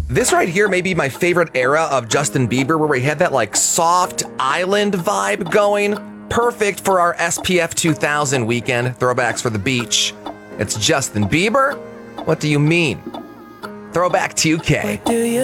This right here may be my favorite era of Justin Bieber, where we had that like soft island vibe going. Perfect for our SPF 2000 weekend. Throwbacks for the beach. It's Justin Bieber. What do you mean? Throwback 2K.